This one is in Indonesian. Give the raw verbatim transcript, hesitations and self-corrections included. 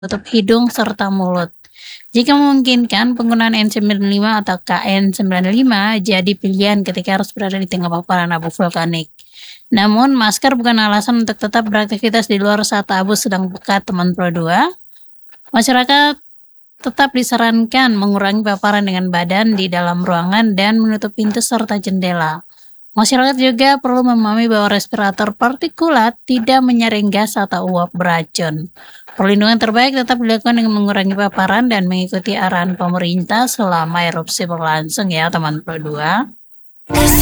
Tutup hidung serta mulut. Jika memungkinkan, penggunaan N sembilan puluh lima atau K N sembilan puluh lima jadi pilihan ketika harus berada di tengah paparan abu vulkanik. Namun, masker bukan alasan untuk tetap beraktivitas di luar saat abu sedang pekat, teman Pro dua. Masyarakat tetap disarankan mengurangi paparan dengan badan di dalam ruangan dan menutup pintu serta jendela. Masyarakat juga perlu memahami bahwa respirator partikulat tidak menyaring gas atau uap beracun. Perlindungan terbaik tetap dilakukan dengan mengurangi paparan dan mengikuti arahan pemerintah selama erupsi berlangsung ya teman Pro dua.